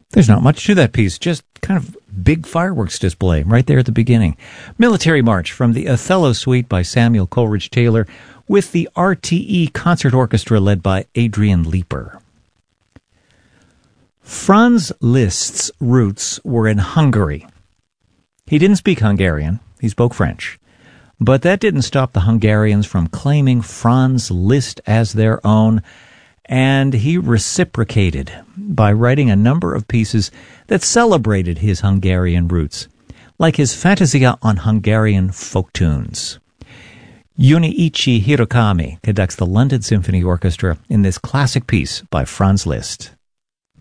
There's not much to that piece, just kind of big fireworks display right there at the beginning. Military March from the Othello Suite by Samuel Coleridge Taylor with the RTE Concert Orchestra led by Adrian Leeper. Franz Liszt's roots were in Hungary. He didn't speak Hungarian, he spoke French. But that didn't stop the Hungarians from claiming Franz Liszt as their own, and he reciprocated by writing a number of pieces that celebrated his Hungarian roots, like his Fantasia on Hungarian folk tunes. Junichi Hirokami conducts the London Symphony Orchestra in this classic piece by Franz Liszt.